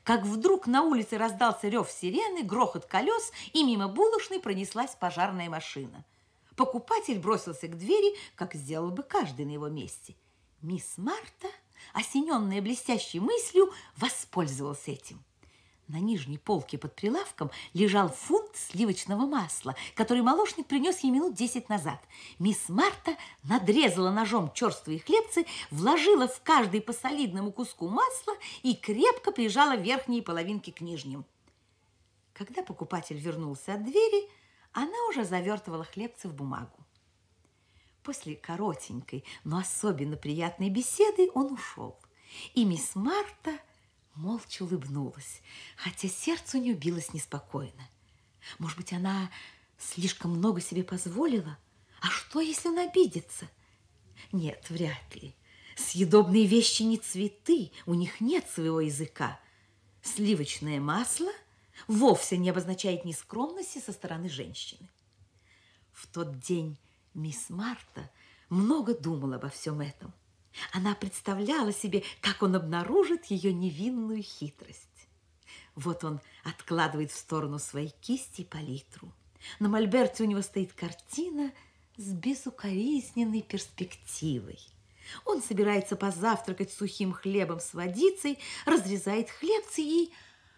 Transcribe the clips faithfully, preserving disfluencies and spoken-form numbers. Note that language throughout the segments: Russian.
как вдруг на улице раздался рев сирены, грохот колес, и мимо булочной пронеслась пожарная машина. Покупатель бросился к двери, как сделал бы каждый на его месте. Мисс Марта, осененная блестящей мыслью, воспользовалась этим. На нижней полке под прилавком лежал фунт сливочного масла, который молочник принес ей минут десять назад. Мисс Марта надрезала ножом черствые хлебцы, вложила в каждый по солидному куску масла и крепко прижала верхние половинки к нижним. Когда покупатель вернулся от двери, она уже завертывала хлебцы в бумагу. После коротенькой, но особенно приятной беседы он ушел, и мисс Марта молча улыбнулась, хотя сердце у нее билось неспокойно. Может быть, она слишком много себе позволила? А что, если он обидится? Нет, вряд ли. Съедобные вещи не цветы, у них нет своего языка. Сливочное масло вовсе не обозначает нескромности со стороны женщины. В тот день мисс Марта много думала обо всем этом. Она представляла себе, как он обнаружит ее невинную хитрость. Вот он откладывает в сторону свои кисти и палитру. На мольберте у него стоит картина с безукоризненной перспективой. Он собирается позавтракать сухим хлебом с водицей, разрезает хлебцы и...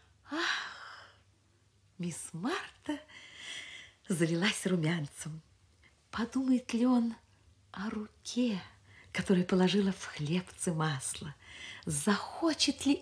Ах! Мисс Марта залилась румянцем. Подумает ли он о руке, которая положила в хлебцы масло? Захочет ли...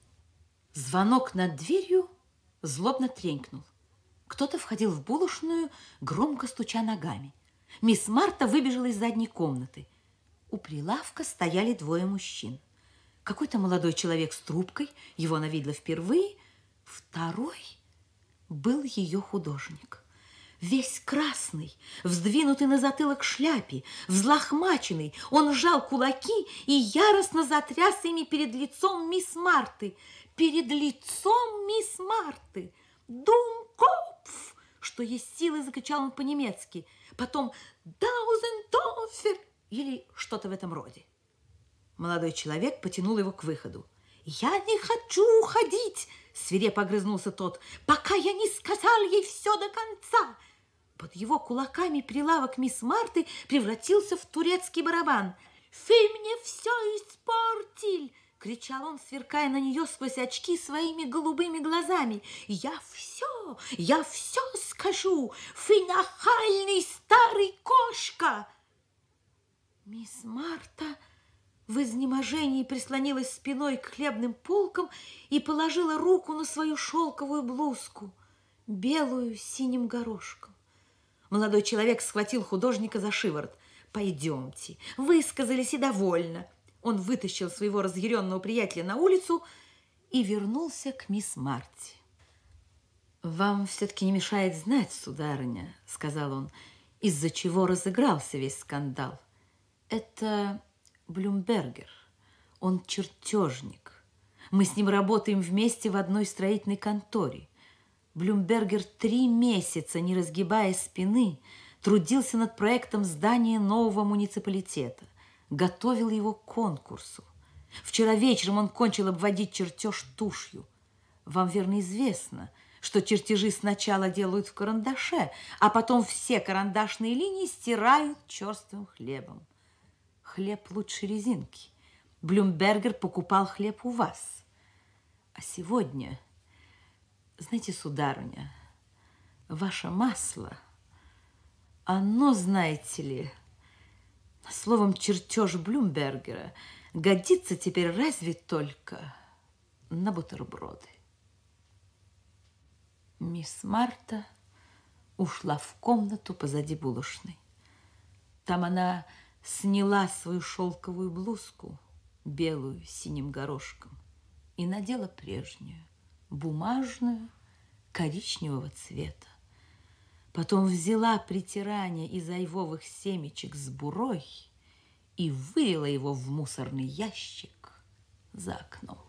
Звонок над дверью злобно тренькнул. Кто-то входил в булочную, громко стуча ногами. Мисс Марта выбежала из задней комнаты. У прилавка стояли двое мужчин. Какой-то молодой человек с трубкой, его она видела впервые. Второй был ее художник. Весь красный, вздвинутый на затылок шляпе, взлохмаченный, он сжал кулаки и яростно затряс ими перед лицом мисс Марты. Перед лицом мисс Марты! «Думкопф!» что есть силы, закричал он по-немецки. Потом «Даузентофер!» или что-то в этом роде. Молодой человек потянул его к выходу. «Я не хочу уходить!» свирепо огрызнулся тот, «пока я не сказал ей все до конца!» Под его кулаками прилавок мисс Марты превратился в турецкий барабан. «Вы мне все испортил!» кричал он, сверкая на нее сквозь очки своими голубыми глазами. «Я все, я все скажу! Вы нахальный старый кошка!» Мисс Марта в изнеможении прислонилась спиной к хлебным полкам и положила руку на свою шелковую блузку, белую с синим горошком. Молодой человек схватил художника за шиворот. «Пойдемте, высказались и довольно». Он вытащил своего разъяренного приятеля на улицу и вернулся к мисс Марте. «Вам все-таки не мешает знать, сударыня, — сказал он, — из-за чего разыгрался весь скандал. Это Блюмбергер, он чертежник. Мы с ним работаем вместе в одной строительной конторе. Блюмбергер три месяца, не разгибая спины, трудился над проектом здания нового муниципалитета, готовил его к конкурсу. Вчера вечером он кончил обводить чертеж тушью. Вам, верно, известно, что чертежи сначала делают в карандаше, а потом все карандашные линии стирают черствым хлебом. Хлеб лучше резинки. Блюмбергер покупал хлеб у вас. А сегодня, знаете, сударыня, ваше масло, оно, знаете ли, словом, чертеж Блюмбергера годится теперь разве только на бутерброды. Мисс Марта ушла в комнату позади булочной. Там она сняла свою шелковую блузку, белую с синим горошком, и надела прежнюю, бумажную, коричневого цвета. Потом взяла притирание из айвовых семечек с бурой и вылила его в мусорный ящик за окном.